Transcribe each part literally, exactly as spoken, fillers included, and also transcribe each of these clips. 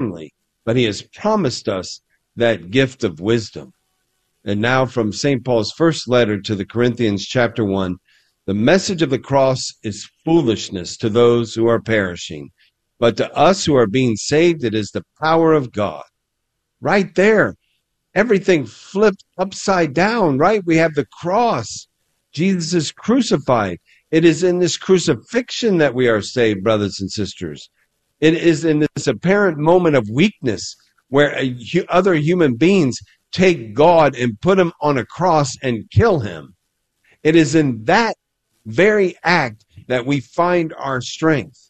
certainly, but he has promised us that gift of wisdom. And now from Saint Paul's first letter to the Corinthians, chapter one, the message of the cross is foolishness to those who are perishing, but to us who are being saved, it is the power of God. Right there, everything flipped upside down, right? We have the cross. Jesus is crucified. It is in this crucifixion that we are saved, brothers and sisters. It is in this apparent moment of weakness where a, other human beings take God and put him on a cross and kill him. It is in that very act that we find our strength.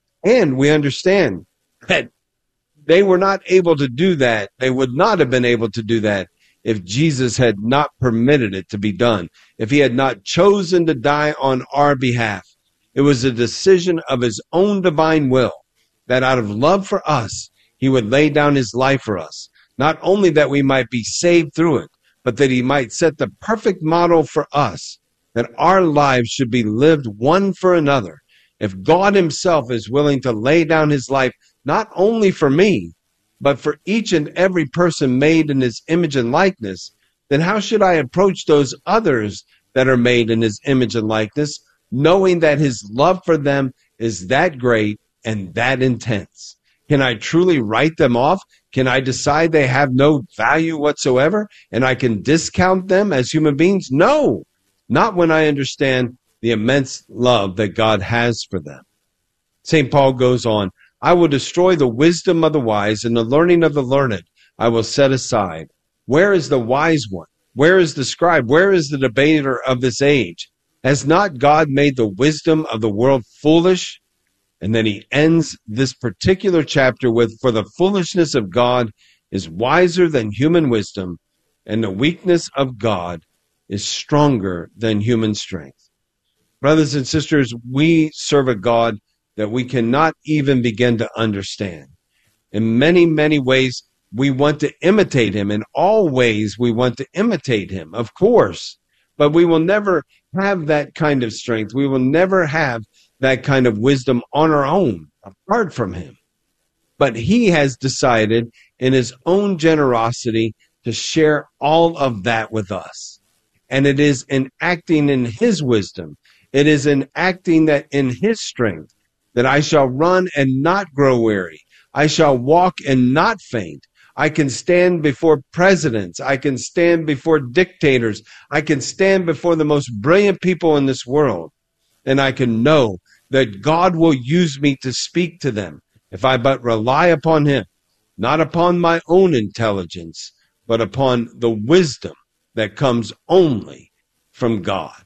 And we understand that they were not able to do that. They would not have been able to do that if Jesus had not permitted it to be done, if he had not chosen to die on our behalf. It was a decision of his own divine will that out of love for us, he would lay down his life for us. Not only that we might be saved through it, but that he might set the perfect model for us, that our lives should be lived one for another. If God himself is willing to lay down his life, not only for me, but for each and every person made in his image and likeness, then how should I approach those others that are made in his image and likeness, knowing that his love for them is that great and that intense? Can I truly write them off? Can I decide they have no value whatsoever and I can discount them as human beings? No, not when I understand the immense love that God has for them. Saint Paul goes on, I will destroy the wisdom of the wise and the learning of the learned I will set aside. Where is the wise one? Where is the scribe? Where is the debater of this age? Has not God made the wisdom of the world foolish? And then he ends this particular chapter with, for the foolishness of God is wiser than human wisdom, and the weakness of God is stronger than human strength. Brothers and sisters, we serve a God that we cannot even begin to understand. In many, many ways, we want to imitate him. In all ways, we want to imitate him, of course. But we will never have that kind of strength. We will never have that kind of wisdom on our own, apart from him. But he has decided in his own generosity to share all of that with us. And it is in acting in his wisdom, it is in acting that in his strength, that I shall run and not grow weary. I shall walk and not faint. I can stand before presidents. I can stand before dictators. I can stand before the most brilliant people in this world. And I can know that God will use me to speak to them if I but rely upon him, not upon my own intelligence, but upon the wisdom that comes only from God.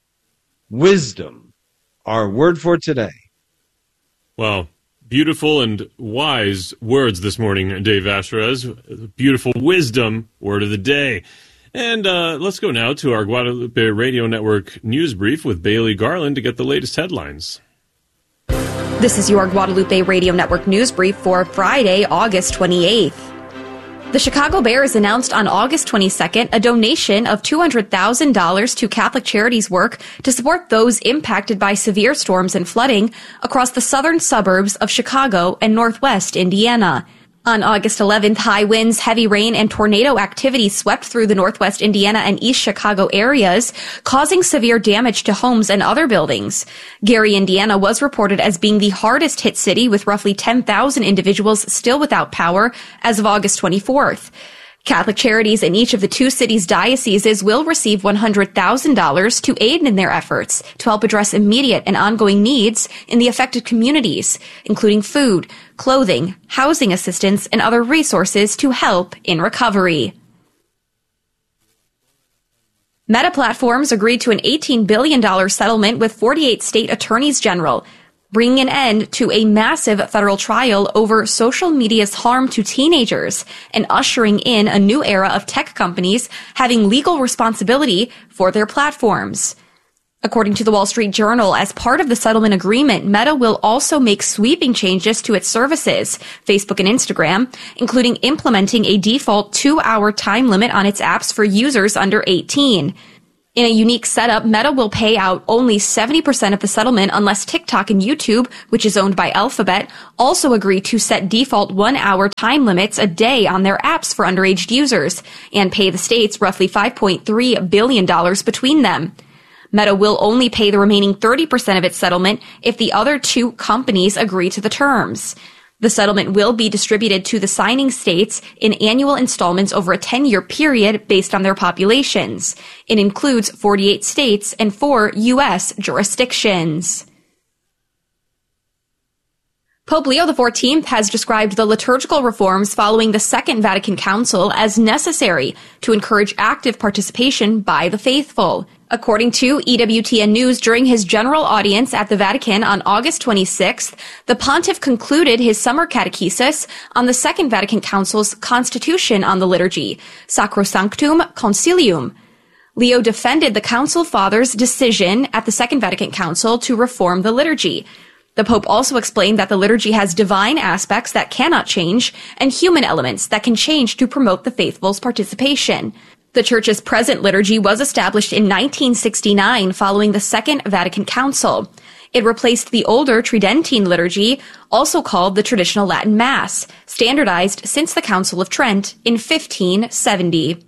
Wisdom, our word for today. Well, beautiful and wise words this morning, Dave Asherez. Beautiful wisdom, word of the day. And uh, let's go now to our Guadalupe Radio Network news brief with Bailey Garland to get the latest headlines. This is your Guadalupe Radio Network news brief for Friday, August twenty-eighth. The Chicago Bears announced on August twenty-second a donation of two hundred thousand dollars to Catholic Charities work to support those impacted by severe storms and flooding across the southern suburbs of Chicago and northwest Indiana. On August eleventh, high winds, heavy rain, and tornado activity swept through the northwest Indiana and East Chicago areas, causing severe damage to homes and other buildings. Gary, Indiana was reported as being the hardest hit city, with roughly ten thousand individuals still without power as of August twenty-fourth. Catholic Charities in each of the two cities' dioceses will receive one hundred thousand dollars to aid in their efforts to help address immediate and ongoing needs in the affected communities, including food, clothing, housing assistance, and other resources to help in recovery. Meta Platforms agreed to an eighteen billion dollars settlement with forty-eight state attorneys general, bringing an end to a massive federal trial over social media's harm to teenagers and ushering in a new era of tech companies having legal responsibility for their platforms. According to the Wall Street Journal, as part of the settlement agreement, Meta will also make sweeping changes to its services, Facebook and Instagram, including implementing a default two-hour time limit on its apps for users under eighteen. In a unique setup, Meta will pay out only seventy percent of the settlement unless TikTok and YouTube, which is owned by Alphabet, also agree to set default one-hour time limits a day on their apps for underage users and pay the states roughly five point three billion dollars between them. Meta will only pay the remaining thirty percent of its settlement if the other two companies agree to the terms. The settlement will be distributed to the signing states in annual installments over a ten-year period based on their populations. It includes forty-eight states and four U S jurisdictions. Pope Leo the fourteenth has described the liturgical reforms following the Second Vatican Council as necessary to encourage active participation by the faithful. According to E W T N News, during his general audience at the Vatican on August twenty-sixth, the pontiff concluded his summer catechesis on the Second Vatican Council's Constitution on the Liturgy, Sacrosanctum Concilium. Leo defended the Council Fathers' decision at the Second Vatican Council to reform the liturgy. The Pope also explained that the liturgy has divine aspects that cannot change and human elements that can change to promote the faithful's participation. The Church's present liturgy was established in nineteen sixty-nine following the Second Vatican Council. It replaced the older Tridentine liturgy, also called the traditional Latin Mass, standardized since the Council of Trent in fifteen seventy.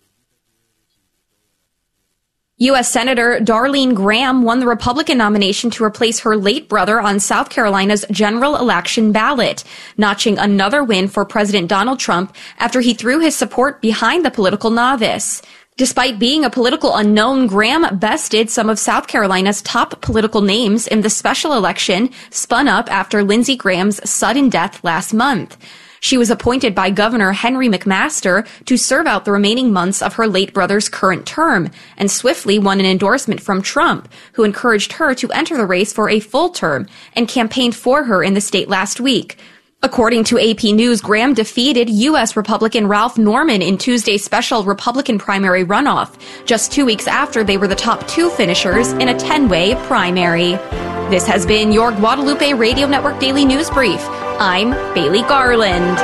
U S Senator Darlene Graham won the Republican nomination to replace her late brother on South Carolina's general election ballot, notching another win for President Donald Trump after he threw his support behind the political novice. Despite being a political unknown, Graham bested some of South Carolina's top political names in the special election spun up after Lindsey Graham's sudden death last month. She was appointed by Governor Henry McMaster to serve out the remaining months of her late brother's current term, and swiftly won an endorsement from Trump, who encouraged her to enter the race for a full term and campaigned for her in the state last week. According to A P News, Graham defeated U S Republican Ralph Norman in Tuesday's special Republican primary runoff, just two weeks after they were the top two finishers in a ten-way primary. This has been your Guadalupe Radio Network Daily News Brief. I'm Bailey Garland.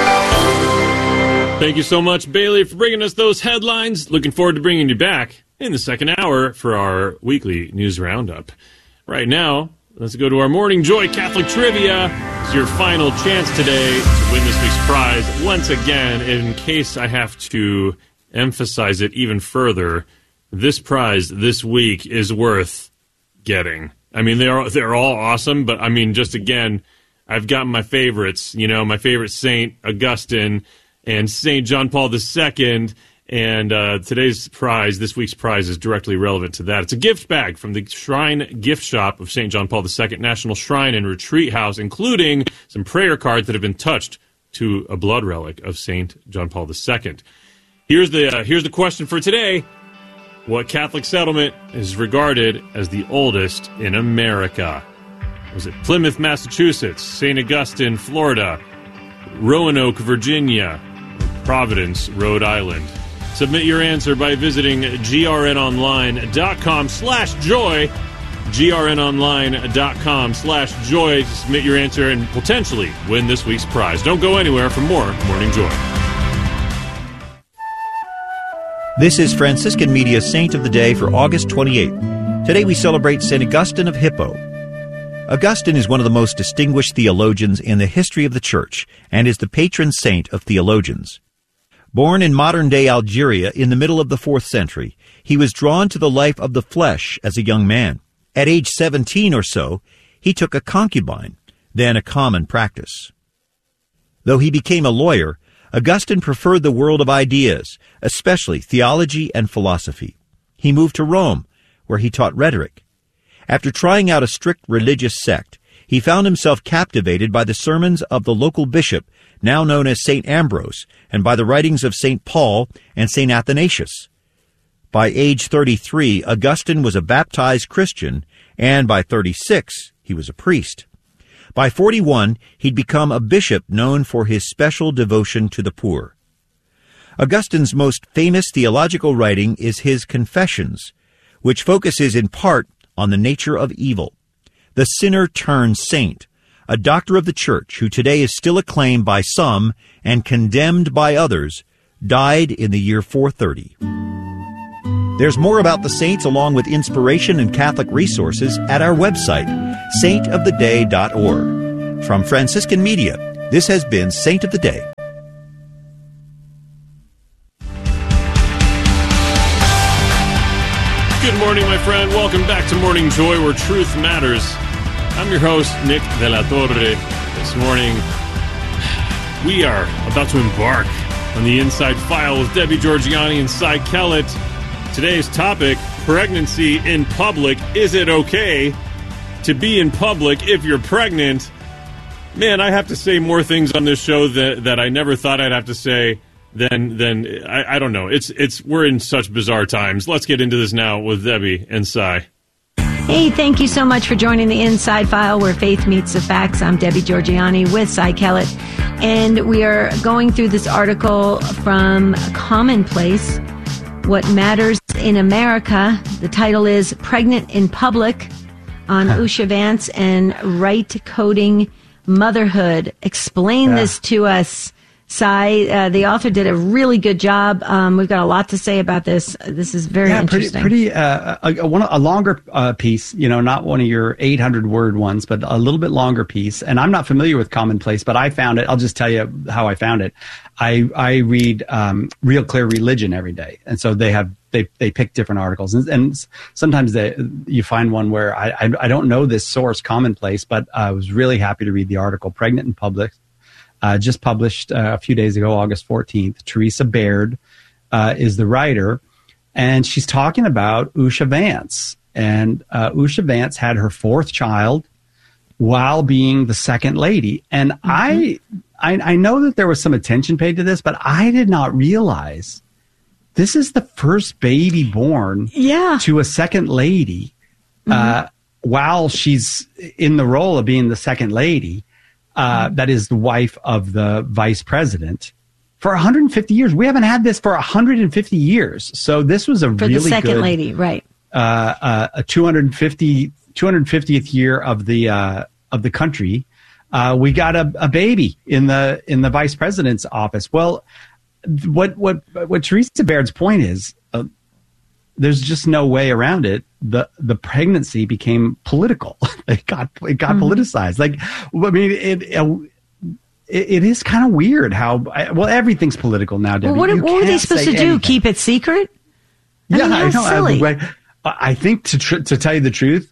Thank you so much, Bailey, for bringing us those headlines. Looking forward to bringing you back in the second hour for our weekly news roundup. Right now, let's go to our Morning Joy Catholic Trivia. It's your final chance today to win this week's prize. Once again, in case I have to emphasize it even further, this prize this week is worth getting. I mean, they're they're all awesome, but I mean, just again, I've got my favorites. You know, my favorite Saint Augustine and Saint John Paul the Second. And uh, today's prize, this week's prize, is directly relevant to that. It's a gift bag from the Shrine Gift Shop of Saint John Paul the Second National Shrine and Retreat House, including some prayer cards that have been touched to a blood relic of Saint John Paul the Second. Here's the uh, here's the question for today. What Catholic settlement is regarded as the oldest in America? Was it Plymouth, Massachusetts, Saint Augustine, Florida, Roanoke, Virginia, Providence, Rhode Island? Submit your answer by visiting grnonline.com slash joy, grnonline.com slash joy to submit your answer and potentially win this week's prize. Don't go anywhere for more Morning Joy. This is Franciscan Media Saint of the Day for August twenty-eighth. Today we celebrate Saint Augustine of Hippo. Augustine is one of the most distinguished theologians in the history of the Church and is the patron saint of theologians. Born in modern-day Algeria in the middle of the fourth century, he was drawn to the life of the flesh as a young man. At age seventeen or so, he took a concubine, then a common practice. Though he became a lawyer, Augustine preferred the world of ideas, especially theology and philosophy. He moved to Rome, where he taught rhetoric. After trying out a strict religious sect, he found himself captivated by the sermons of the local bishop, now known as Saint Ambrose, and by the writings of Saint Paul and Saint Athanasius. By age thirty-three, Augustine was a baptized Christian, and by thirty-six, he was a priest. By forty-one, he'd become a bishop known for his special devotion to the poor. Augustine's most famous theological writing is his Confessions, which focuses in part on the nature of evil. The sinner turned saint, a doctor of the Church who today is still acclaimed by some and condemned by others, died in the year four thirty. There's more about the saints along with inspiration and Catholic resources at our website, saint of the day dot org. From Franciscan Media, this has been Saint of the Day. Good morning, my friend. Welcome back to Morning Joy, where truth matters. I'm your host, Nick De La Torre. This morning, we are about to embark on the Inside File with Debbie Georgianni and Cy Kellett. Today's topic, pregnancy in public. Is it okay to be in public if you're pregnant? Man, I have to say more things on this show that, that I never thought I'd have to say. Then, then I, I don't know. It's it's we're in such bizarre times. Let's get into this now with Debbie and Cy. Hey, thank you so much for joining the Inside File, where faith meets the facts. I'm Debbie Georgianni with Cy Kellett, and we are going through this article from Commonplace, What Matters in America. The title is Pregnant in Public, on Usha Vance and Right Coding Motherhood. Explain yeah. this to us, Cy. Uh, the author did a really good job. Um, we've got a lot to say about this. This is very yeah, interesting. Pretty, pretty uh, a, a, one, a longer uh, piece, you know, not one of your eight hundred word ones, but a little bit longer piece. And I'm not familiar with Commonplace, but I found it. I'll just tell you how I found it. I, I read um, Real Clear Religion every day. And so they have they they pick different articles. And, and sometimes they, you find one where I, I, I don't know this source, Commonplace, but I was really happy to read the article, Pregnant in Public. Uh, just published uh, a few days ago, August fourteenth. Teresa Baird uh, is the writer, and she's talking about Usha Vance. And uh, Usha Vance had her fourth child while being the second lady. And mm-hmm. I, I, I know that there was some attention paid to this, but I did not realize this is the first baby born yeah. to a second lady mm-hmm. uh, while she's in the role of being the second lady. Uh, that is the wife of the vice president for one hundred fifty years. We haven't had this for one hundred fifty years. So this was a for really the second good, lady, right? Uh, uh, a two hundred fifty, two hundred fiftieth year of the uh, of the country. Uh, we got a, a baby in the in the vice president's office. Well, what what what Teresa Baird's point is, uh, there's just no way around it. The the pregnancy became political. It got it got mm-hmm. politicized. Like, I mean, it it, it is kind of weird how well everything's political now. Debbie. Well, what, what were they supposed to do? Anything. Keep it secret? I yeah, mean, I know. Silly. I, I think to tr- to tell you the truth,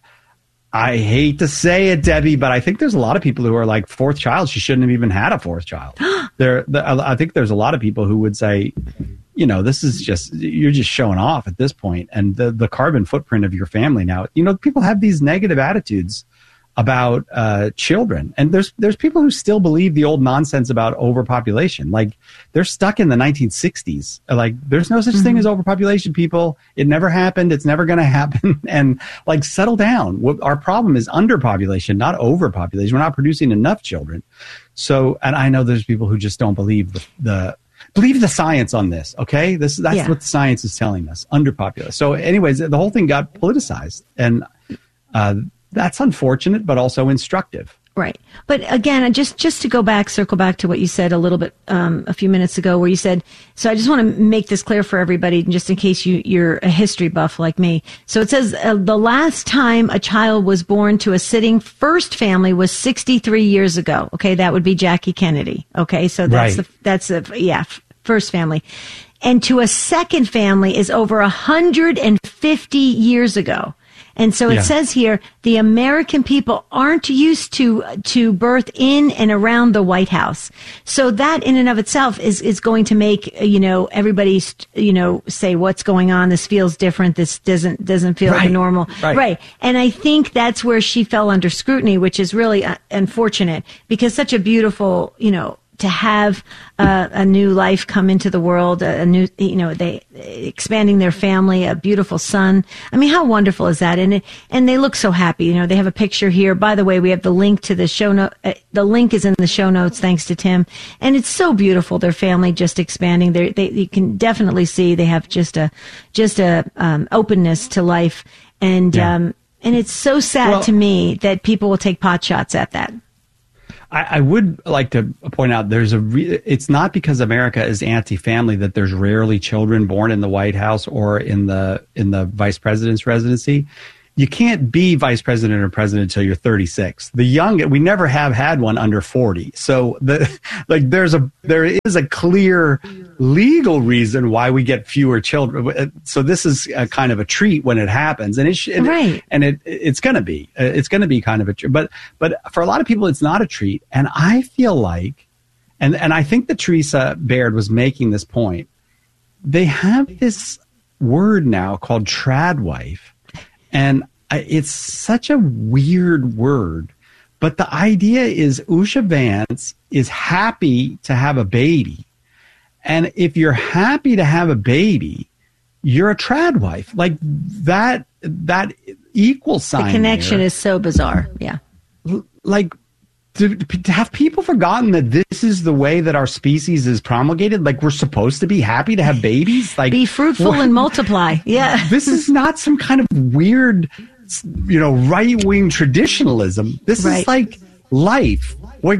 I hate to say it, Debbie, but I think there's a lot of people who are like, fourth child, she shouldn't have even had a fourth child. there, the, I think there's a lot of people who would say, you know, this is just, you're just showing off at this point. And the, the carbon footprint of your family now, you know, people have these negative attitudes about uh, children. And there's there's people who still believe the old nonsense about overpopulation. Like, they're stuck in the nineteen sixties. Like, there's no such mm-hmm. thing as overpopulation, people. It never happened. It's never going to happen. And, like, settle down. What, our problem is underpopulation, not overpopulation. We're not producing enough children. So, and I know there's people who just don't believe the, the believe the science on this. Okay, this that's yeah. what the science is telling us. Underpopulation. So, anyways, the whole thing got politicized, and uh, that's unfortunate, but also instructive. Right. But again, just, just to go back, circle back to what you said a little bit, um, a few minutes ago, where you said, so I just want to make this clear for everybody, just in case you, you're a history buff like me. So it says uh, the last time a child was born to a sitting first family was sixty-three years ago. Okay. That would be Jackie Kennedy. Okay. So that's right. the, that's a, yeah, first family. And to a second family is over one hundred fifty years ago. And so it yeah. says here, the American people aren't used to to birth in and around the White House. So that in and of itself is, is going to make, you know, everybody, you know, say, what's going on? This feels different. This doesn't doesn't feel right. normal. Right. right. And I think that's where she fell under scrutiny, which is really uh, unfortunate, because such a beautiful, you know, to have uh, a new life come into the world, a, a new, you know, they expanding their family, a beautiful son. I mean, how wonderful is that? And it, and they look so happy. You know, they have a picture here. By the way, we have the link to the show note. Uh, the link is in the show notes, thanks to Tim. And it's so beautiful. Their family just expanding. They, they, you can definitely see they have just a, just a um, openness to life. And yeah. um, and it's so sad well, to me that people will take pot shots at that. I, I would like to point out there's a. Re- it's not because America is anti-family that there's rarely children born in the White House or in the in the vice president's residency. You can't be vice president or president until you're thirty-six. The young, we never have had one under forty. So the like there's a there is a clear legal reason why we get fewer children. So this is a kind of a treat when it happens, and it sh- right. and it it's going to be it's going to be kind of a treat. But but for a lot of people, it's not a treat. And I feel like, and and I think that Teresa Baird was making this point. They have this word now called tradwife. And it's such a weird word, but the idea is Usha Vance is happy to have a baby. And if you're happy to have a baby, you're a tradwife. Like that, that equal sign. The connection there, is so bizarre. Yeah. Like, To, to have people forgotten that this is the way that our species is promulgated? Like we're supposed to be happy to have babies? Like be fruitful what? and multiply. Yeah. This is not some kind of weird, you know, right-wing traditionalism. This right. is like life. Like,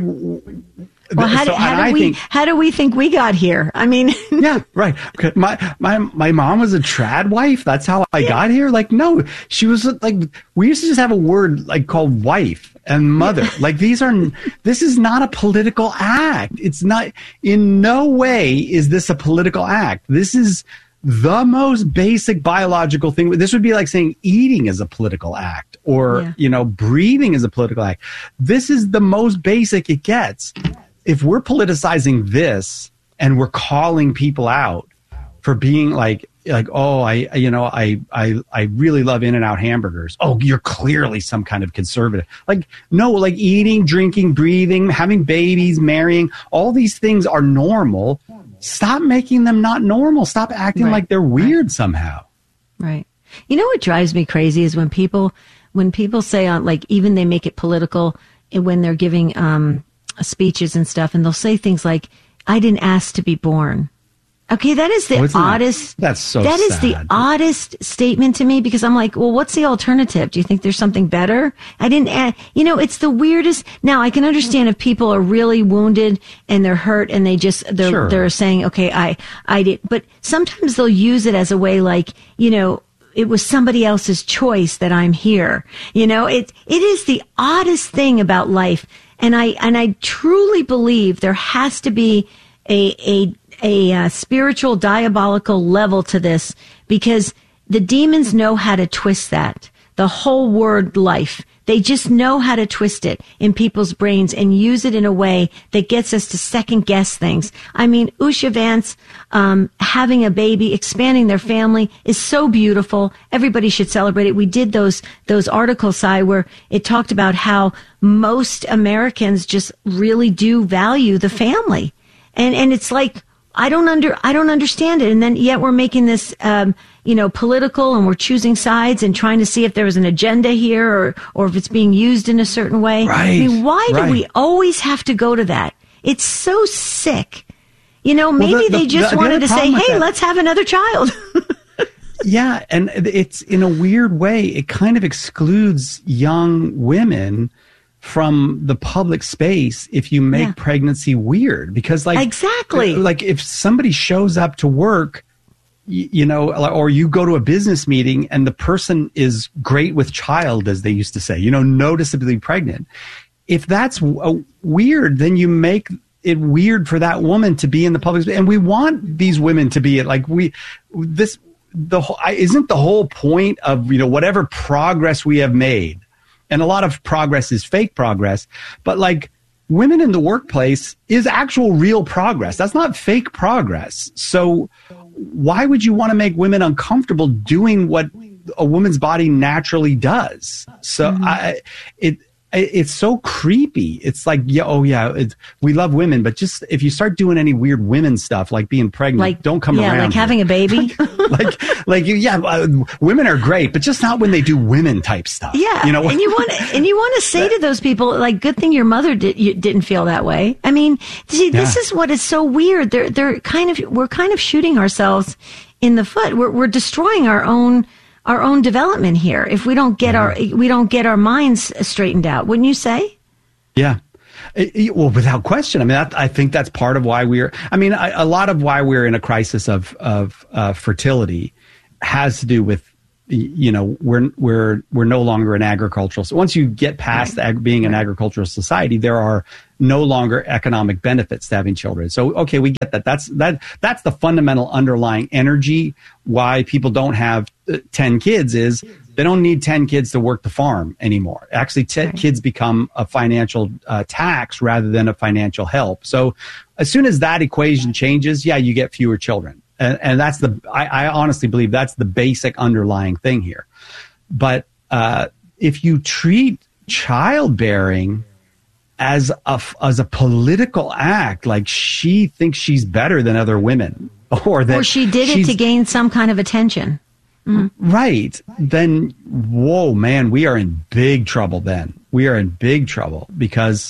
well, how, so, do, how do we think, how do we think we got here? I mean, yeah, right. Okay. My my my mom was a trad wife. That's how I yeah. got here. Like, no, she was like, we used to just have a word like called wife and mother. Like these are, this is not a political act. It's not, in no way is this a political act. This is the most basic biological thing. This would be like saying eating is a political act or, yeah. you know, breathing is a political act. This is the most basic it gets. If we're politicizing this and we're calling people out for being like, like, oh, I, you know, I, I, I really love In-N-Out hamburgers. Oh, you're clearly some kind of conservative. Like, no, like eating, drinking, breathing, having babies, marrying, all these things are normal. Stop making them not normal. Stop acting right. like they're weird right. somehow. Right. You know what drives me crazy is when people, when people say on, like, even they make it political when they're giving, um, speeches and stuff, and they'll say things like, I didn't ask to be born. Okay, that is the oh, oddest. That, that's so That is sad. the oddest statement to me because I'm like, well, what's the alternative? Do you think there's something better? I didn't add, you know, it's the weirdest. Now, I can understand if people are really wounded and they're hurt and they just, they're, sure. they're saying, okay, I, I did, but sometimes they'll use it as a way like, you know, it was somebody else's choice that I'm here. You know, it, it is the oddest thing about life. And I, and I truly believe there has to be a, a, a, uh, spiritual diabolical level to this because the demons know how to twist that. The whole word life. They just know how to twist it in people's brains and use it in a way that gets us to second guess things. I mean, Usha Vance, um, having a baby, expanding their family is so beautiful. Everybody should celebrate it. We did those, those articles, Si, where it talked about how most Americans just really do value the family. And, and it's like, I don't under, I don't understand it. And then yet we're making this, um, you know, political and we're choosing sides and trying to see if there was an agenda here or, or if it's being used in a certain way. Right. I mean, why right. do we always have to go to that? It's so sick. You know, maybe well, the, the, they just the, the wanted to say, hey, that, let's have another child. yeah. And it's in a weird way, it kind of excludes young women from the public space if you make yeah. pregnancy weird because like exactly like if somebody shows up to work you, you know or you go to a business meeting and the person is great with child as they used to say you know noticeably pregnant if that's w- weird then you make it weird for that woman to be in the public space and we want these women to be like we this the whole isn't the whole point of you know whatever progress we have made. And a lot of progress is fake progress, but like women in the workplace is actual real progress. That's not fake progress. So why would you want to make women uncomfortable doing what a woman's body naturally does? So mm-hmm. I, it, it's so creepy. It's like, yeah, oh yeah, it's, we love women, but just if you start doing any weird women stuff, like being pregnant, like, don't come yeah, around. Yeah, like here. having a baby. like, like, yeah, uh, women are great, but just not when they do women type stuff. Yeah, you know, and you want to, and you want to say to those people, like, good thing your mother did, you didn't feel that way. I mean, see, this yeah. is what is so weird. They're, they're kind of, we're kind of shooting ourselves in the foot. We're, we're destroying our own. our own development here if we don't get yeah. our we don't get our minds straightened out, wouldn't you say? Yeah. It, it, well, without question. I mean, that, I think that's part of why we're, I mean, I, a lot of why we're in a crisis of, of uh, fertility has to do with, you know, we're, we're, we're no longer an agricultural. So once you get past right. ag- being an agricultural society, there are no longer economic benefits to having children. So, okay, we get that. That's, that, that's the fundamental underlying energy why people don't have uh, ten kids is they don't need ten kids to work the farm anymore. Actually, t- right. kids become a financial uh, tax rather than a financial help. So as soon as that equation changes, yeah, you get fewer children. And, and that's the, I, I honestly believe that's the basic underlying thing here. But uh, if you treat childbearing as a, as a political act, like she thinks she's better than other women, or that or she did it to gain some kind of attention. Mm-hmm. Right. Then, whoa, man, we are in big trouble then. We are in big trouble because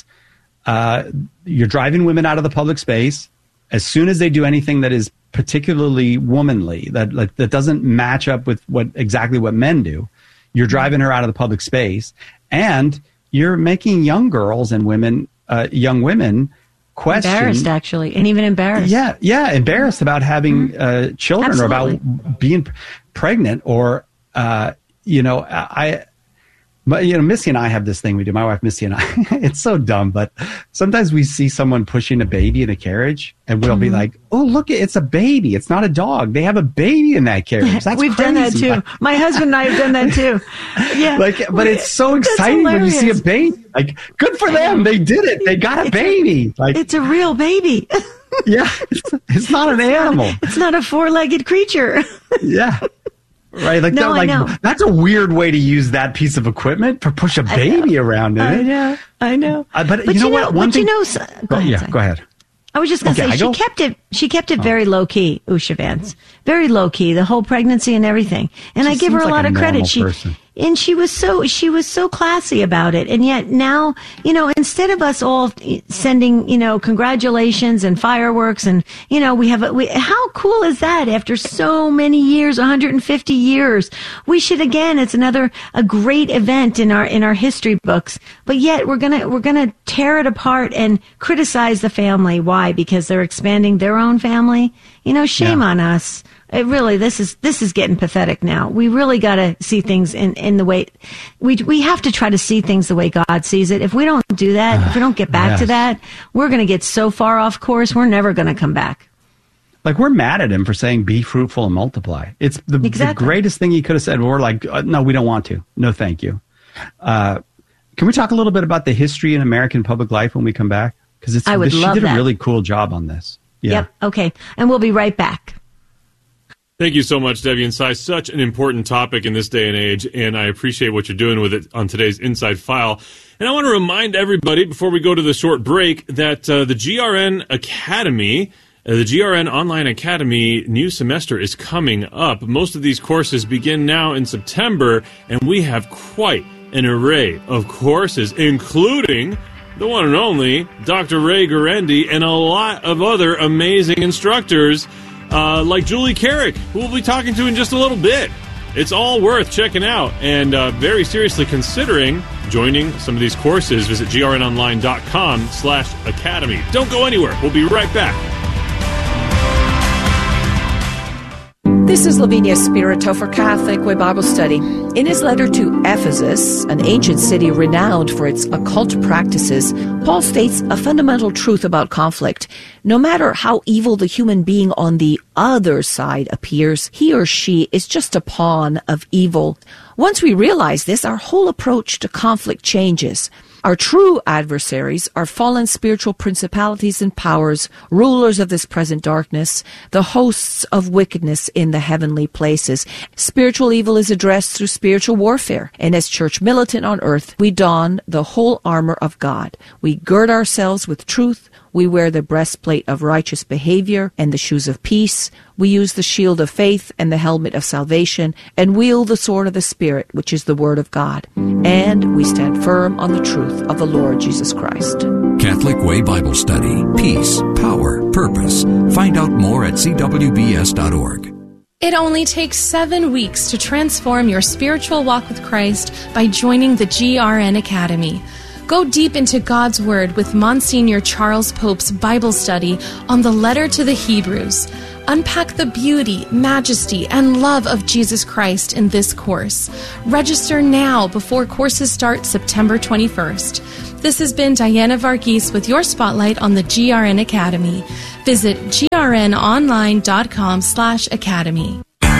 uh, you're driving women out of the public space. As soon as they do anything that is particularly womanly, that like, that doesn't match up with what exactly what men do, you're driving her out of the public space, and you're making young girls and women, uh, young women, question embarrassed actually, and even embarrassed. Yeah, yeah, embarrassed about having uh, children Absolutely. or about being pregnant, or uh, you know, I. But, you know, Missy and I have this thing we do. My wife, Missy, and I, it's so dumb, but sometimes we see someone pushing a baby in a carriage and we'll mm-hmm. be like, oh, look, it's a baby. It's not a dog. They have a baby in that carriage. That's We've crazy. done that too. My husband and I have done that too. Yeah. Like, but it's so exciting when you see a baby. Like, good for them. They did it. They got a it's baby. A, like, it's a real baby. Yeah. It's, it's not an it's animal. Not, it's not a four-legged creature. Yeah. Right, like, no, that, like I know. That's a weird way to use that piece of equipment to push a baby around in I it. know, I know. Uh, but, but you know, you know what? One but thing. You know, so, go oh, ahead, yeah, sorry. go ahead. I was just going to okay, say she go? kept it. She kept it oh. very low key, Usha Vance. Very low key, the whole pregnancy and everything. And she I give her a like lot a of credit. She person. And she was so she was so classy about it. And yet now, you know, instead of us all sending, you know, congratulations and fireworks, and you know, we have a, we, how cool is that? After so many years, one hundred fifty years, we should again. It's another a great event in our in our history books. But yet we're gonna we're gonna tear it apart and criticize the family. Why? Because they're expanding their own family. You know, shame yeah. on us. It really, this is this is getting pathetic now. We really got to see things in, in the way we we have to try to see things the way God sees it. If we don't do that, uh, if we don't get back yes. to that, we're going to get so far off course. We're never going to come back. Like, we're mad at him for saying "be fruitful and multiply." It's the, exactly. the greatest thing he could have said. We're like, uh, no, we don't want to. No, thank you. Uh, can we talk a little bit about the history in American public life when we come back? Because it's I would she love did that. a really cool job on this. Yeah. Yep. Okay, and we'll be right back. Thank you so much, Debbie and Cy. Such an important topic in this day and age, and I appreciate what you're doing with it on today's Inside File. And I want to remind everybody, before we go to the short break, that uh, the G R N Academy, uh, the G R N Online Academy new semester is coming up. Most of these courses begin now in September, and we have quite an array of courses, including the one and only Doctor Ray Guarendi and a lot of other amazing instructors, Uh, like Julie Carrick, who we'll be talking to in just a little bit. It's all worth checking out, and uh, very seriously considering joining some of these courses. Visit grnonline.com slash academy. Don't go anywhere. We'll be right back. This is Lavinia Spirito for Catholic Way Bible Study. In his letter to Ephesus, an ancient city renowned for its occult practices, Paul states a fundamental truth about conflict. No matter how evil the human being on the other side appears, he or she is just a pawn of evil. Once we realize this, our whole approach to conflict changes. Our true adversaries are fallen spiritual principalities and powers, rulers of this present darkness, the hosts of wickedness in the heavenly places. Spiritual evil is addressed through spiritual warfare, and as church militant on earth, we don the whole armor of God. We gird ourselves with truth. We wear the breastplate of righteous behavior and the shoes of peace. We use the shield of faith and the helmet of salvation, and wield the sword of the Spirit, which is the Word of God. And we stand firm on the truth of the Lord Jesus Christ. Catholic Way Bible Study. Peace, power, purpose. Find out more at c w b s dot org. It only takes seven weeks to transform your spiritual walk with Christ by joining the G R N Academy. Go deep into God's Word with Monsignor Charles Pope's Bible study on the letter to the Hebrews. Unpack the beauty, majesty, and love of Jesus Christ in this course. Register now before courses start September twenty-first. This has been Diana Varghese with your spotlight on the G R N Academy. Visit grnonline.com slash academy.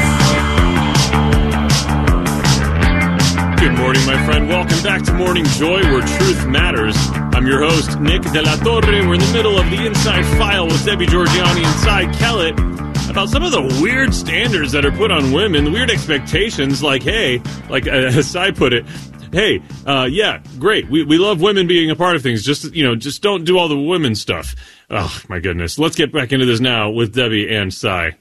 Good morning, my friend. Welcome back to Morning Joy, where truth matters. I'm your host, Nick De La Torre. We're in the middle of the Inside File with Debbie Georgianni and Cy Kellett about some of the weird standards that are put on women, the weird expectations, like, hey, like uh, as Cy put it, hey, uh, yeah, great. We we love women being a part of things. Just, you know, just don't do all the women stuff. Oh, my goodness. Let's get back into this now with Debbie and Cy.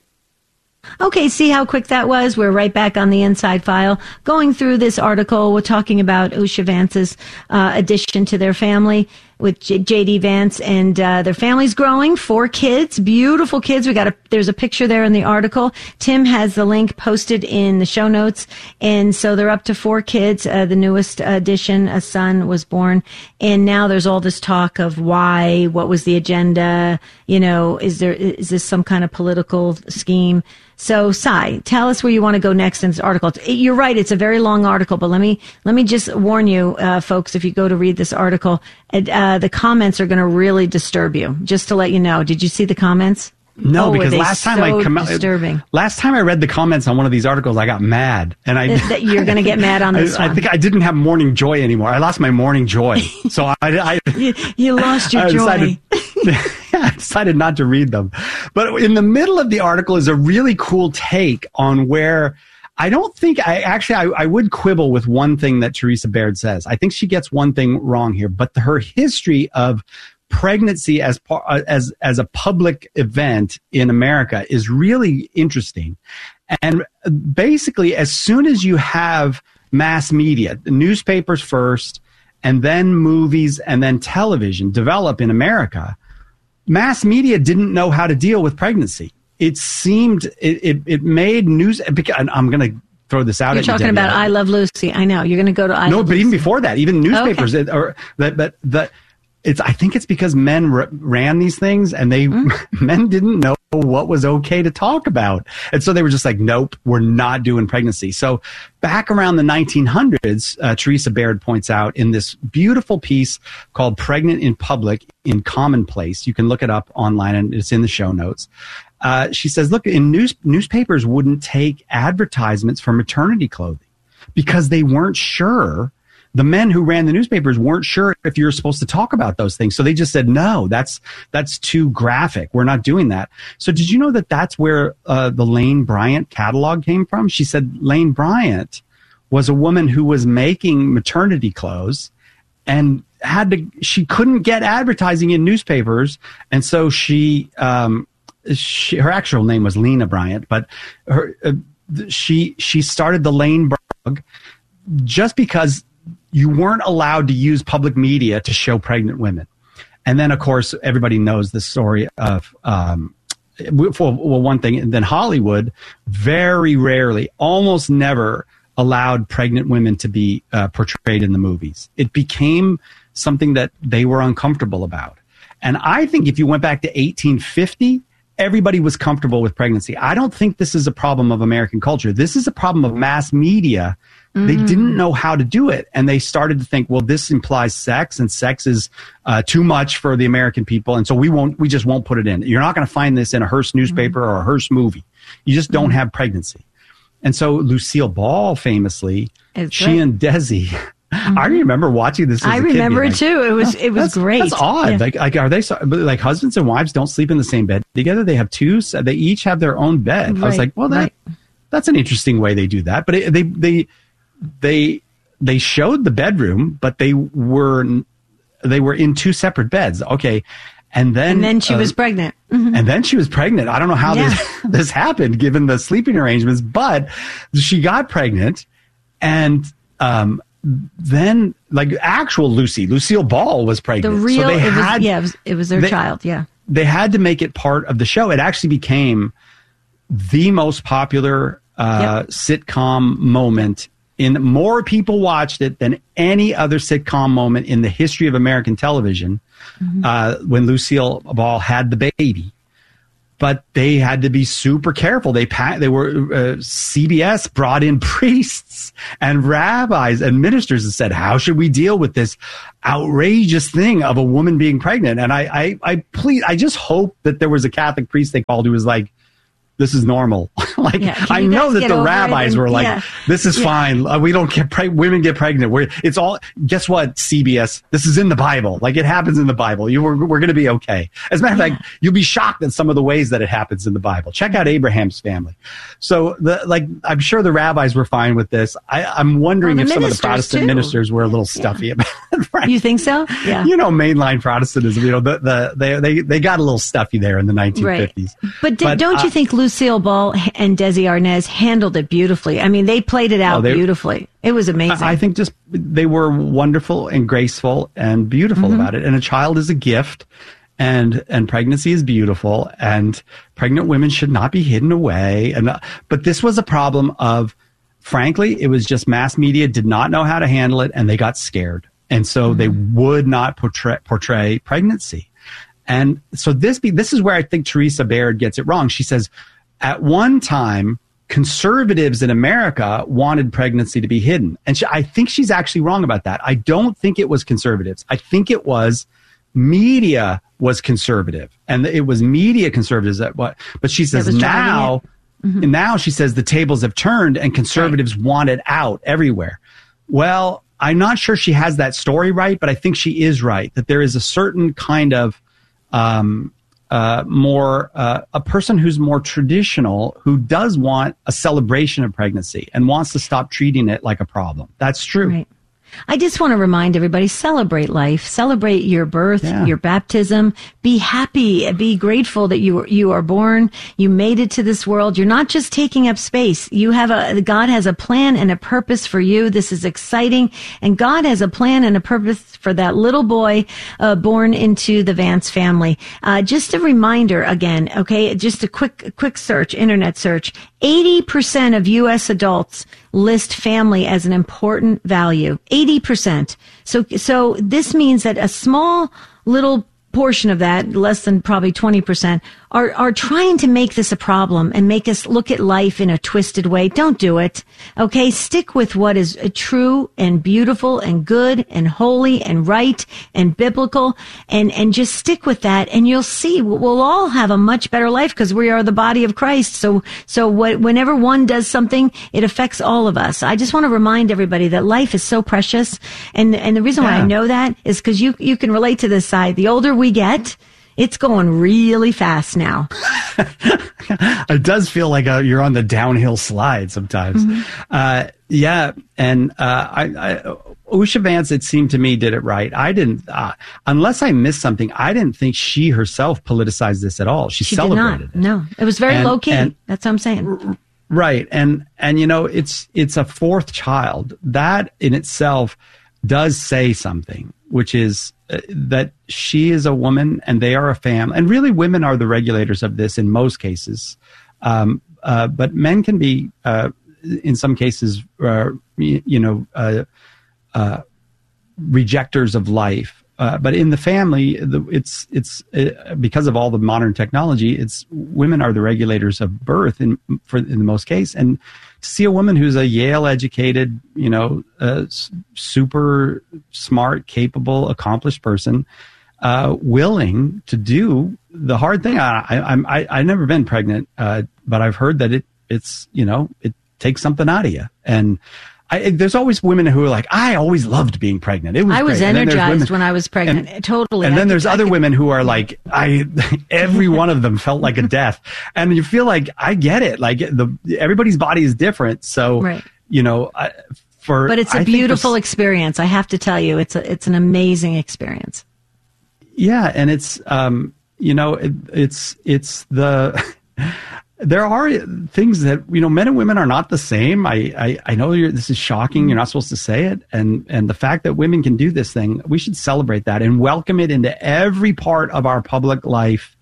Okay, see how quick that was? We're right back on the Inside File. Going through this article, we're talking about Usha Vance's uh, addition to their family with J- J.D. Vance, and uh, their family's growing. Four kids, beautiful kids. We got a, there's a picture there in the article. Tim has the link posted in the show notes. And so they're up to four kids. Uh, the newest addition, a son, was born. And now there's all this talk of why, what was the agenda? You know, is there, is this some kind of political scheme? So, Cy, tell us where you want to go next in this article. You're right; it's a very long article, but let me let me just warn you, uh, folks. If you go to read this article, uh, the comments are going to really disturb you. Just to let you know, did you see the comments? No, oh, because last time so I com- disturbing. last time I read the comments on one of these articles, I got mad, and I that you're going to get mad on this I, one. I think I didn't have morning joy anymore. I lost my morning joy, so I, I you, you lost your I joy. Decided, I decided not to read them. But in the middle of the article is a really cool take on where I don't think I actually I, I would quibble with one thing that Teresa Baird says. I think she gets one thing wrong here, but the, her history of pregnancy as par, as as a public event in America is really interesting. And basically, as soon as you have mass media, the newspapers first, and then movies, and then television develop in America, mass media didn't know how to deal with pregnancy. It seemed it it, it made news. I'm going to throw this out. You're at talking you, about I Love Lucy. I know you're going to go to I no, Love but Lucy. even before that, even newspapers, Okay. it, or that, but the. It's. I think it's because men r- ran these things, and they mm-hmm. men didn't know what was okay to talk about, and so they were just like, "Nope, we're not doing pregnancy." So, back around the nineteen hundreds, uh, Teresa Baird points out in this beautiful piece called "Pregnant in Public in Commonplace." You can look it up online, and it's in the show notes. Uh, she says, "Look, in news newspapers wouldn't take advertisements for maternity clothing because they weren't sure." The men who ran the newspapers weren't sure if you were supposed to talk about those things. So they just said, no, that's that's too graphic. We're not doing that. So did you know that that's where uh, the Lane Bryant catalog came from? She said Lane Bryant was a woman who was making maternity clothes and had to, she couldn't get advertising in newspapers. And so she, um, she her actual name was Lena Bryant, but her, uh, she, she started the Lane blog just because you weren't allowed to use public media to show pregnant women. And then, of course, everybody knows the story of, um, well, well, one thing, and then Hollywood very rarely, almost never allowed pregnant women to be uh, portrayed in the movies. It became something that they were uncomfortable about. And I think if you went back to eighteen fifty, everybody was comfortable with pregnancy. I don't think this is a problem of American culture. This is a problem of mass media. Mm. They didn't know how to do it. And they started to think, well, this implies sex, and sex is uh, too much for the American people. And so we won't, we just won't put it in. You're not going to find this in a Hearst newspaper mm. or a Hearst movie. You just don't mm. have pregnancy. And so Lucille Ball famously, it's she right. and Desi, mm-hmm. I remember watching this as I a remember kid, it like, too. It was it was that's, great. That's odd. Yeah. Like, like, are they so, like husbands and wives don't sleep in the same bed together? They have two. So they each have their own bed. Right. I was like, well, that right. that's an interesting way they do that. But it, they they they they showed the bedroom, but they were they were in two separate beds. Okay. And then, and then she uh, was pregnant. Mm-hmm. And then she was pregnant. I don't know how yeah. this, this happened given the sleeping arrangements, but she got pregnant. And um, then, like, actual Lucy, Lucille Ball was pregnant. The real, so they it had, was, yeah, it was, it was their they, child, yeah. They had to make it part of the show. It actually became the most popular uh, yep. sitcom moment In more people watched it than any other sitcom moment in the history of American television. Mm-hmm. Uh, when Lucille Ball had the baby. But they had to be super careful. They they were uh, C B S brought in priests and rabbis and ministers and said, "How should we deal with this outrageous thing of a woman being pregnant?" And I I I please I just hope that there was a Catholic priest they called who was like, "This is normal." Like, yeah, I know that the rabbis and, were like, yeah. "This is yeah. fine. Uh, we don't get pre- women get pregnant. We're it's all." Guess what? C B S. This is in the Bible. Like, it happens in the Bible. You we're, we're going to be okay. As a matter of yeah. fact, you'll be shocked at some of the ways that it happens in the Bible. Check out Abraham's family. So, the like, I'm sure the rabbis were fine with this. I, I'm wondering well, if some of the Protestant too. ministers were a little stuffy yeah. about it. Right? You think so? Yeah. You know, mainline Protestantism. You know, the, the they they they got a little stuffy there in the nineteen fifties. Right. But, did, but don't uh, you think Lucille Ball and Desi Arnaz handled it beautifully? I mean, they played it out oh, they, beautifully. It was amazing. I think just they were wonderful and graceful and beautiful mm-hmm. about it. And a child is a gift, and and pregnancy is beautiful, and pregnant women should not be hidden away. And uh, but this was a problem of, frankly, it was just mass media did not know how to handle it, and they got scared, and so mm-hmm. they would not portray, portray pregnancy. And so this be this is where I think Teresa Baird gets it wrong. She says, at one time, conservatives in America wanted pregnancy to be hidden. And she, I think she's actually wrong about that. I don't think it was conservatives. I think it was media was conservative. And it was media conservatives that what, but she says now, mm-hmm. now she says the tables have turned and conservatives right. want it out everywhere. Well, I'm not sure she has that story right, but I think she is right, that there is a certain kind of, um, Uh, more uh, a person who's more traditional, who does want a celebration of pregnancy and wants to stop treating it like a problem. That's true. Right. I just want to remind everybody, celebrate life, celebrate your birth, yeah. your baptism, be happy, be grateful that you you are born, you made it to this world. You're not just taking up space. You have a, God has a plan and a purpose for you. This is exciting. And God has a plan and a purpose for that little boy uh, born into the Vance family. Uh, just a reminder again, okay, just a quick, quick search, internet search. eighty percent of U S adults list family as an important value. eighty percent. So, so this means that a small little portion of that, less than probably twenty percent, are, are trying to make this a problem and make us look at life in a twisted way. Don't do it. Okay. Stick with what is true and beautiful and good and holy and right and biblical, and, and just stick with that. And you'll see we'll all have a much better life because we are the body of Christ. So, so what, whenever one does something, it affects all of us. I just want to remind everybody that life is so precious. And, and the reason yeah. why I know that is because you, you can relate to this side. The older we get, it's going really fast now. It does feel like a, you're on the downhill slide sometimes. Mm-hmm. Uh, yeah. And uh, I, I, Usha Vance, it seemed to me, did it right. I didn't, uh, unless I missed something, I didn't think she herself politicized this at all. She, she celebrated did not. it. No, it was very and, low key. And, That's what I'm saying. Right. And, and, you know, it's, it's a fourth child. That in itself does say something, which is uh, that she is a woman and they are a family. And really, women are the regulators of this in most cases. Um, uh, but men can be, uh, in some cases, uh, you, you know, uh, uh, rejectors of life. Uh, but in the family, the, it's it's uh, because of all the modern technology. It's women are the regulators of birth in for in the most case. And to see a woman who's a Yale educated, you know, uh, super smart, capable, accomplished person, uh, willing to do the hard thing. I, I, I'm I I've never been pregnant, uh, but I've heard that it it's you know it takes something out of you. And I, there's always women who are like, I always loved being pregnant. It was I was great. energized when I was pregnant. And, totally. And I then could, there's I other could, women who are like, I, every one of them felt like a death. And you feel like, I get it. Like the, everybody's body is different. So, right. you know, I, for, but it's a I beautiful experience. I have to tell you, it's a, it's an amazing experience. Yeah. And it's, um, you know, it, it's, it's the, there are things that, you know, men and women are not the same. I, I, I know you're, this is shocking. You're not supposed to say it. And, and the fact that women can do this thing, we should celebrate that and welcome it into every part of our public life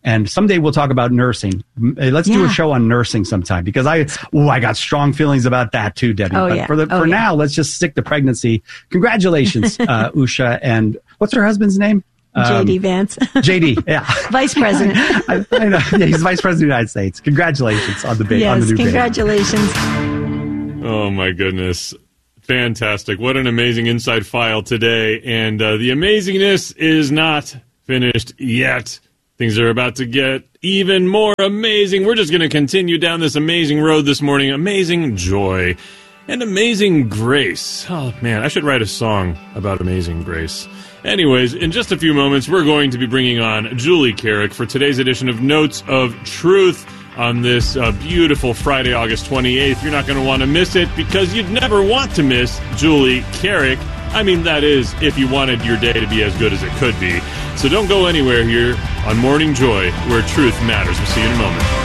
And someday we'll talk about nursing. Let's yeah. do a show on nursing sometime because I, oh, I got strong feelings about that too, Debbie. Oh, but yeah. for the, oh, for yeah. now, let's just stick to pregnancy. Congratulations, uh, Usha. And what's her husband's name? Um, J D Vance. J D, yeah. Vice President. I, I know. Yeah, he's Vice President of the United States. Congratulations on the big, yes, on the new congratulations. baby. Oh, my goodness. Fantastic. What an amazing inside file today. And uh, the amazingness is not finished yet. Things are about to get even more amazing. We're just going to continue down this amazing road this morning. Amazing joy and amazing grace. Oh, man, I should write a song about amazing grace. Anyways, in just a few moments, we're going to be bringing on Julie Carrick for today's edition of Notes of Truth on this uh, beautiful Friday, August twenty-eighth. You're not going to want to miss it because you'd never want to miss Julie Carrick. I mean, that is, if you wanted your day to be as good as it could be. So don't go anywhere here on Morning Joy, where truth matters. We'll see you in a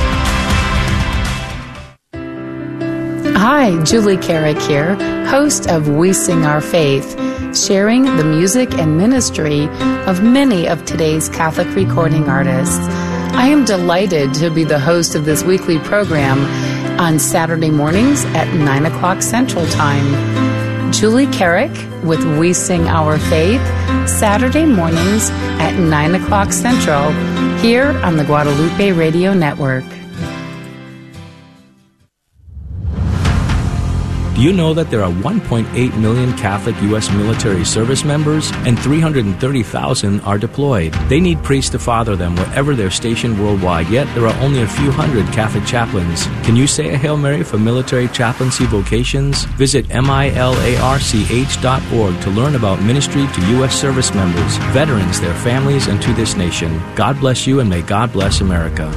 moment. Hi, Julie Carrick here, host of We Sing Our Faith, sharing the music and ministry of many of today's Catholic recording artists. I am delighted to be the host of this weekly program on Saturday mornings at nine o'clock Central Time. Julie Carrick with We Sing Our Faith, Saturday mornings at nine o'clock Central, here on the Guadalupe Radio Network. Do you know that there are one point eight million Catholic U S military service members and three hundred thirty thousand are deployed? They need priests to father them wherever they're stationed worldwide, yet there are only a few hundred Catholic chaplains. Can you say a Hail Mary for military chaplaincy vocations? Visit milarch dot org to learn about ministry to U S service members, veterans, their families, and to this nation. God bless you and may God bless America.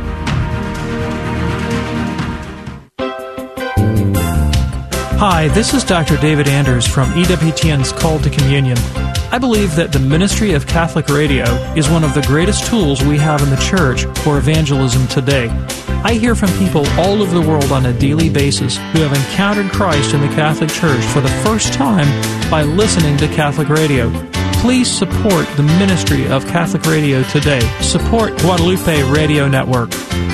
Hi, this is Doctor David Anders from E W T N's Call to Communion. I believe that the ministry of Catholic radio is one of the greatest tools we have in the Church for evangelism today. I hear from people all over the world on a daily basis who have encountered Christ in the Catholic Church for the first time by listening to Catholic radio. Please support the ministry of Catholic radio today. Support Guadalupe Radio Network.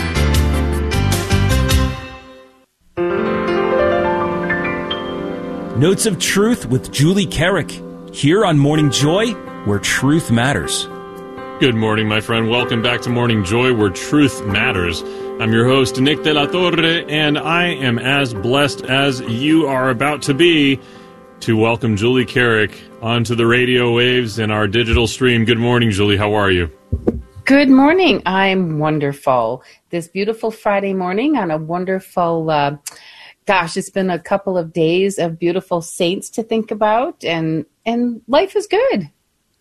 Notes of Truth with Julie Carrick, here on Morning Joy, where truth matters. Good morning, my friend. Welcome back to Morning Joy, where truth matters. I'm your host, Nick De La Torre, and I am as blessed as you are about to be to welcome Julie Carrick onto the radio waves and our digital stream. Good morning, Julie. How are you? Good morning. I'm wonderful. This beautiful Friday morning on a wonderful... Uh, Gosh, it's been a couple of days of beautiful saints to think about, and and life is good.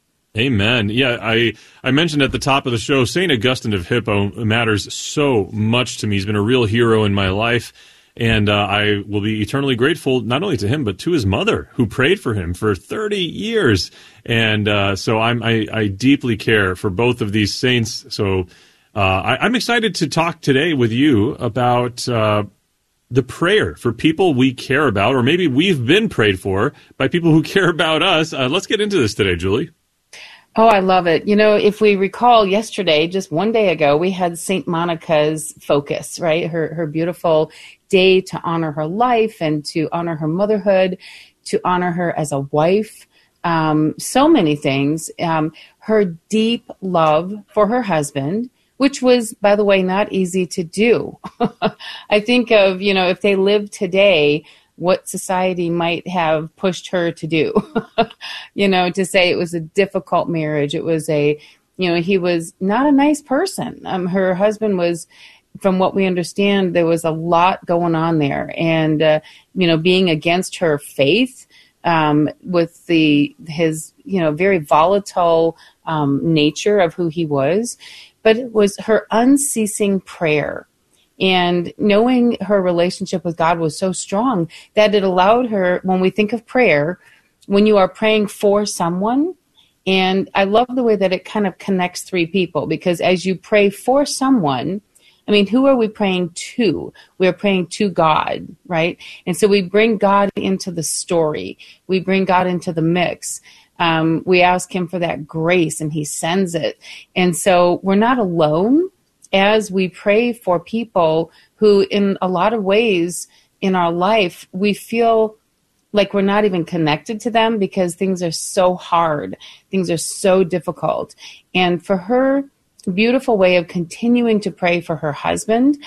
Amen. Yeah, I, I mentioned at the top of the show, Saint Augustine of Hippo matters so much to me. He's been a real hero in my life, and uh, I will be eternally grateful not only to him, but to his mother, who prayed for him for thirty years. And uh, so I'm, I, I deeply care for both of these saints. So uh, I, I'm excited to talk today with you about... Uh, the prayer for people we care about, or maybe we've been prayed for by people who care about us. Uh, let's get into this today, Julie. Oh, I love it. You know, if we recall yesterday, just one day ago, we had Saint Monica's focus, right? Her her beautiful day to honor her life and to honor her motherhood, to honor her as a wife. Um, so many things. Um, her deep love for her husband, which was, by the way, not easy to do. I think of, you know, if they lived today, what society might have pushed her to do, you know, to say it was a difficult marriage. It was a, you know, he was not a nice person. Um, her husband was, from what we understand, there was a lot going on there. And, uh, you know, being against her faith, um, with the, his, you know, very volatile um, nature of who he was. But it was her unceasing prayer, and knowing her relationship with God was so strong that it allowed her, when we think of prayer, when you are praying for someone, and I love the way that it kind of connects three people, because as you pray for someone, I mean, who are we praying to? We're praying to God, right? And so we bring God into the story. We bring God into the mix. Um, we ask him for that grace, and he sends it. And so we're not alone as we pray for people who, in a lot of ways in our life, we feel like we're not even connected to them because things are so hard. Things are so difficult. And for her, beautiful way of continuing to pray for her husband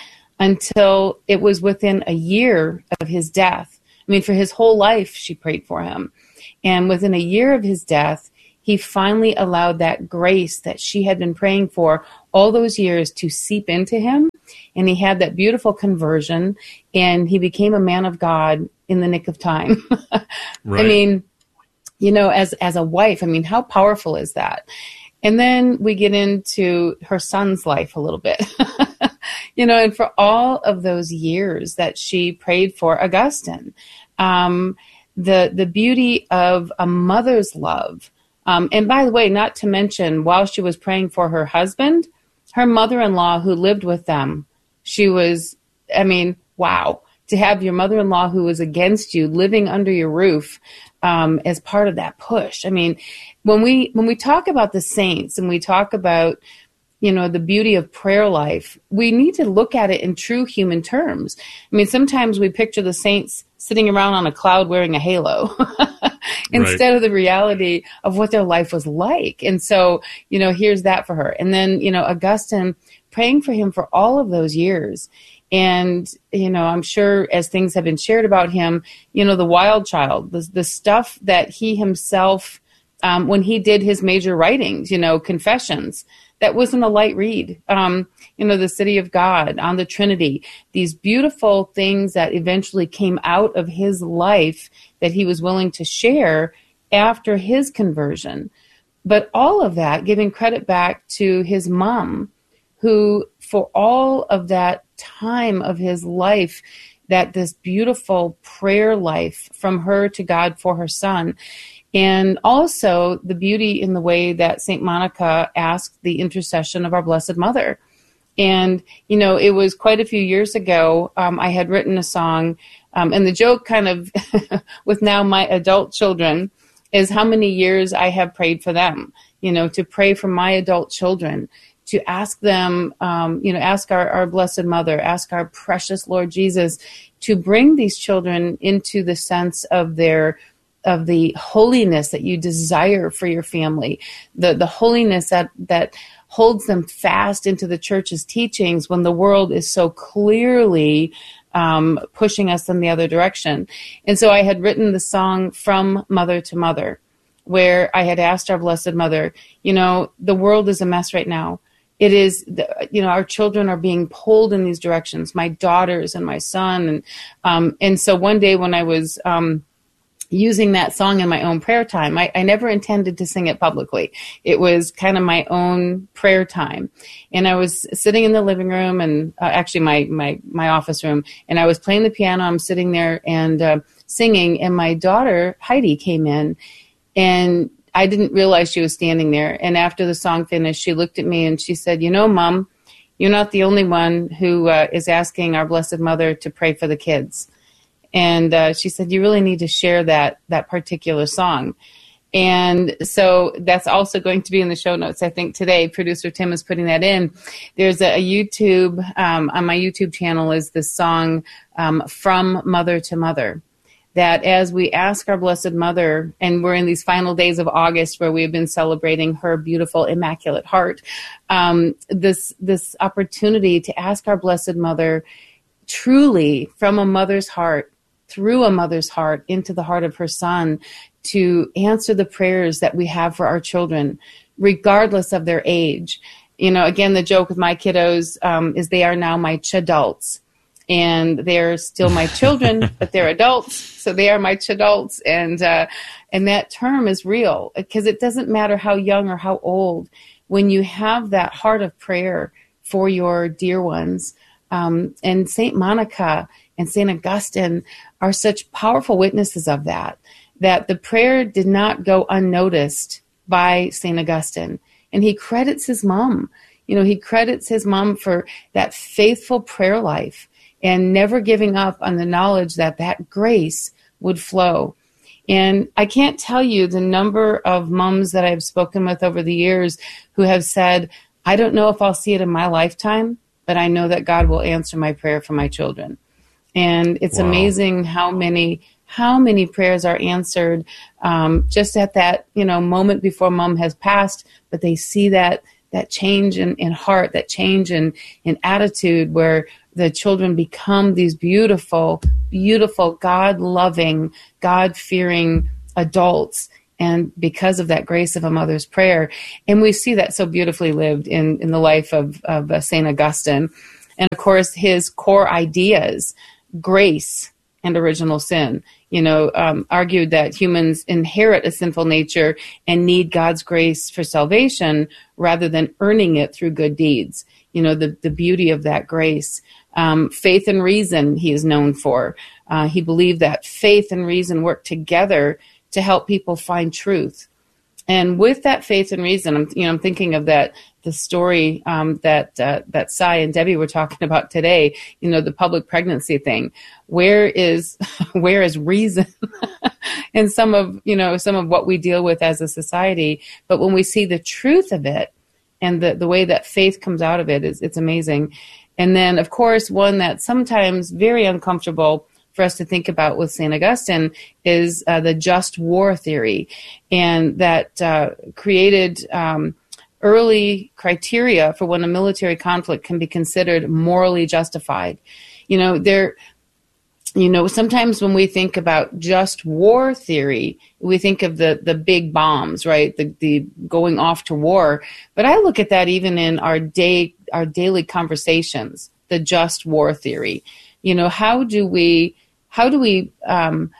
until it was within a year of his death. I mean, for his whole life, she prayed for him. And within a year of his death, he finally allowed that grace that she had been praying for all those years to seep into him. And he had that beautiful conversion, and he became a man of God in the nick of time. Right. I mean, you know, as, as a wife, I mean, how powerful is that? And then we get into her son's life a little bit, you know, and for all of those years that she prayed for Augustine, um, the, the beauty of a mother's love. Um, and by the way, not to mention, while she was praying for her husband, her mother-in-law who lived with them, she was, I mean, wow, to have your mother-in-law who was against you living under your roof um, as part of that push. I mean, when we when we talk about the saints and we talk about, you know, the beauty of prayer life, we need to look at it in true human terms. I mean, sometimes we picture the saints sitting around on a cloud wearing a halo instead right. of the reality of what their life was like. And so, you know, here's that for her. And then, you know, Augustine praying for him for all of those years. And, you know, I'm sure as things have been shared about him, you know, the wild child, the, the stuff that he himself, um, when he did his major writings, you know, Confessions, that wasn't a light read. Um, you know, the City of God, on the Trinity, these beautiful things that eventually came out of his life that he was willing to share after his conversion. But all of that, giving credit back to his mom, who for all of that time of his life, that this beautiful prayer life from her to God for her son. And also the beauty in the way that Saint Monica asked the intercession of our Blessed Mother. And, you know, it was quite a few years ago, um, I had written a song, um, and the joke kind of with now my adult children is how many years I have prayed for them, you know, to pray for my adult children, to ask them, um, you know, ask our, our Blessed Mother, ask our precious Lord Jesus to bring these children into the sense of their of the holiness that you desire for your family, the the holiness that that holds them fast into the church's teachings when the world is so clearly um, pushing us in the other direction. And so I had written the song From Mother to Mother, where I had asked our Blessed Mother, you know, the world is a mess right now. It is, you know, our children are being pulled in these directions, my daughters and my son. And um, and so one day when I was um, using that song in my own prayer time, I, I never intended to sing it publicly. It was kind of my own prayer time. And I was sitting in the living room and uh, actually my, my, my office room, and I was playing the piano. I'm sitting there and uh, singing, and my daughter, Heidi, came in, and I didn't realize she was standing there. And after the song finished, she looked at me and she said, you know, Mom, you're not the only one who uh, is asking our Blessed Mother to pray for the kids. And uh, she said, you really need to share that that particular song. And so that's also going to be in the show notes. I think today producer Tim is putting that in. There's a, a YouTube, um, on my YouTube channel is the song um, From Mother to Mother. That as we ask our Blessed Mother, and we're in these final days of August where we have been celebrating her beautiful Immaculate Heart, um, this this opportunity to ask our Blessed Mother truly from a mother's heart, through a mother's heart, into the heart of her son, to answer the prayers that we have for our children, regardless of their age. You know, again, the joke with my kiddos um, is they are now my chadults. And they're still my children, but they're adults, so they are my chadults. And uh, and that term is real, because it doesn't matter how young or how old. When you have that heart of prayer for your dear ones, um, and Saint Monica and Saint Augustine are such powerful witnesses of that, that the prayer did not go unnoticed by Saint Augustine. And he credits his mom. You know, he credits his mom for that faithful prayer life, and never giving up on the knowledge that that grace would flow. And I can't tell you the number of moms that I've spoken with over the years who have said, I don't know if I'll see it in my lifetime, but I know that God will answer my prayer for my children. And it's wow. amazing how many how many prayers are answered um, just at that, you know, moment before mom has passed, but they see that that change in, in heart, that change in, in attitude where the children become these beautiful, beautiful, God-loving, God-fearing adults. And because of that grace of a mother's prayer. And we see that so beautifully lived in, in the life of, of uh, Saint Augustine. And of course, his core ideas, grace and original sin, you know, um, argued that humans inherit a sinful nature and need God's grace for salvation rather than earning it through good deeds. You know, the, the beauty of that grace. Um, faith and reason he is known for. Uh, he believed that faith and reason work together to help people find truth. And with that faith and reason, I'm, you know, I'm thinking of that, the story um, that uh, that Cy and Debbie were talking about today, you know, the public pregnancy thing. Where is, where is reason in some of, you know, some of what we deal with as a society? But when we see the truth of it and the, the way that faith comes out of it, is it's amazing. And then, of course, one that's sometimes very uncomfortable for us to think about with Saint Augustine is uh, the just war theory, and that uh, created um, early criteria for when a military conflict can be considered morally justified. You know, there, you know, sometimes when we think about just war theory, we think of the the big bombs, right? The the going off to war. But I look at that even in our day our daily conversations, the just war theory. You know, how do we how do we um,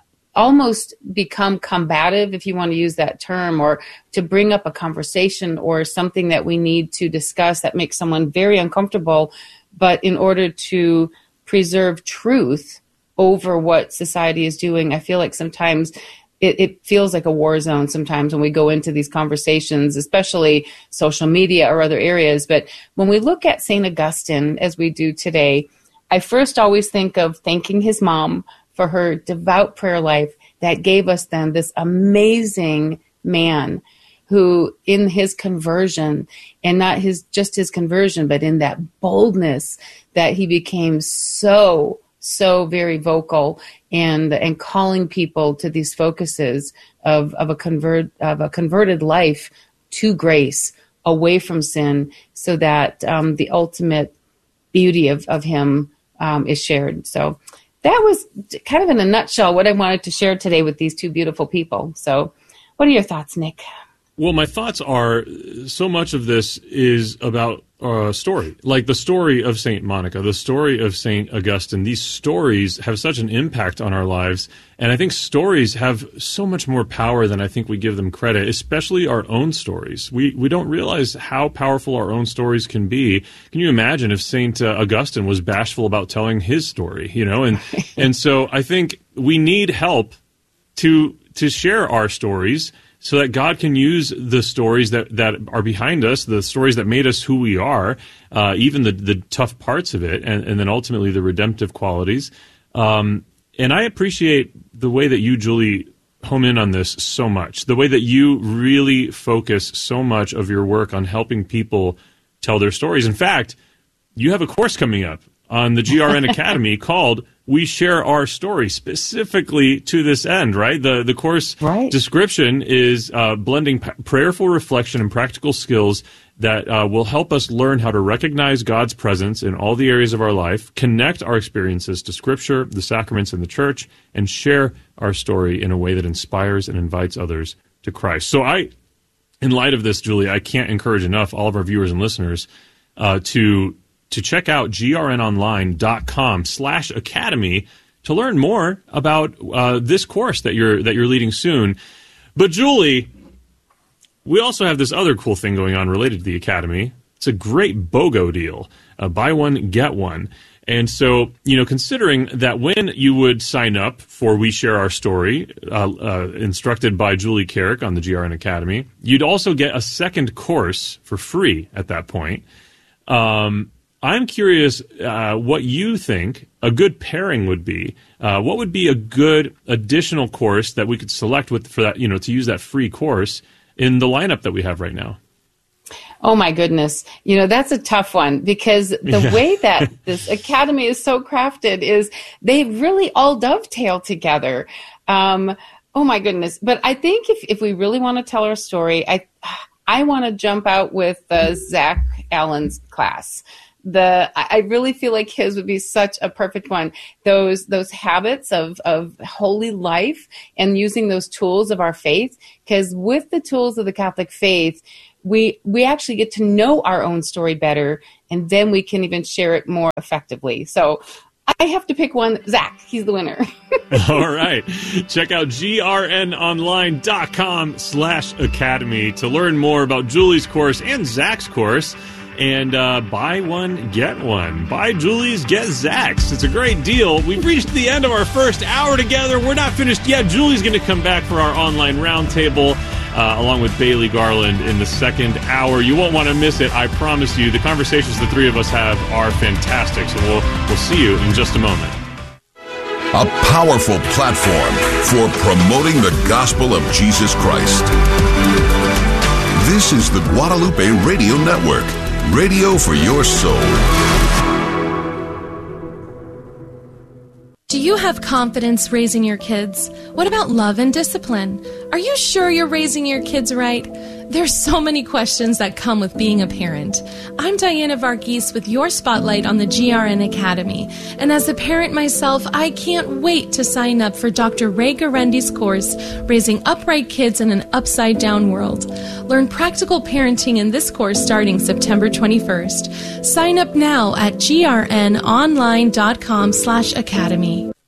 almost become combative, if you want to use that term, or to bring up a conversation or something that we need to discuss that makes someone very uncomfortable, but in order to preserve truth over what society is doing, I feel like sometimes it, it feels like a war zone sometimes when we go into these conversations, especially social media or other areas. But when we look at Saint Augustine, as we do today, I first always think of thanking his mom for her devout prayer life that gave us then this amazing man who, in his conversion, and not his just his conversion, but in that boldness that he became so, so very vocal and and calling people to these focuses of, of a convert of a converted life to grace, away from sin, so that um, the ultimate beauty of, of him um, is shared. So that was kind of in a nutshell what I wanted to share today with these two beautiful people. So what are your thoughts, Nick? Well, my thoughts are, so much of this is about a story, like the story of Saint Monica, the story of Saint Augustine. These stories have such an impact on our lives, and I think stories have so much more power than I think we give them credit, especially our own stories. We we don't realize how powerful our own stories can be. Can you imagine if Saint uh, Augustine was bashful about telling his story, you know? And and so I think we need help to to share our stories, so that God can use the stories that, that are behind us, the stories that made us who we are, uh, even the, the tough parts of it, and, and then ultimately the redemptive qualities. Um, and I appreciate the way that you, Julie, home in on this so much, the way that you really focus so much of your work on helping people tell their stories. In fact, you have a course coming up on the G R N Academy called We Share Our Story, specifically to this end, right? The the course right. description is uh, blending p- prayerful reflection and practical skills that uh, will help us learn how to recognize God's presence in all the areas of our life, connect our experiences to Scripture, the sacraments, and the Church, and share our story in a way that inspires and invites others to Christ. So I, in light of this, Julie, I can't encourage enough all of our viewers and listeners uh, to to check out grnonline.com slash academy to learn more about uh, this course that you're that you're leading soon. But Julie, we also have this other cool thing going on related to the Academy. It's a great BOGO deal, uh, buy one, get one. And so, you know, considering that when you would sign up for We Share Our Story, uh, uh, instructed by Julie Carrick on the G R N Academy, you'd also get a second course for free at that point. Um I'm curious uh, what you think a good pairing would be. Uh, what would be a good additional course that we could select with for that, you know, to use that free course in the lineup that we have right now? Oh my goodness. You know, that's a tough one because the Yeah. way that this academy is so crafted is they really all dovetail together. Um, oh my goodness. But I think if, if we really want to tell our story, I, I want to jump out with uh, Zach Allen's class. The I really feel like his would be such a perfect one. Those those habits of, of holy life and using those tools of our faith, because with the tools of the Catholic faith, we we actually get to know our own story better, and then we can even share it more effectively. So I have to pick one. Zach, he's the winner. All right. Check out grnonline.com slash academy to learn more about Julie's course and Zach's course. And uh, buy one, get one. Buy Julie's, get Zach's. It's a great deal. We've reached the end of our first hour together. We're not finished yet. Julie's going to come back for our online roundtable uh, along with Bailey Garland in the second hour. You won't want to miss it, I promise you. The conversations the three of us have are fantastic. So we'll, we'll see you in just a moment. A powerful platform for promoting the gospel of Jesus Christ. This is the Guadalupe Radio Network. Radio for your soul. Do you have confidence raising your kids? What about love and discipline? Are you sure you're raising your kids right? There's so many questions that come with being a parent. I'm Diana Varghese with your spotlight on the G R N Academy. And as a parent myself, I can't wait to sign up for Doctor Ray Garendi's course, Raising Upright Kids in an Upside Down World. Learn practical parenting in this course starting September twenty-first. Sign up now at grnonline.com slash academy.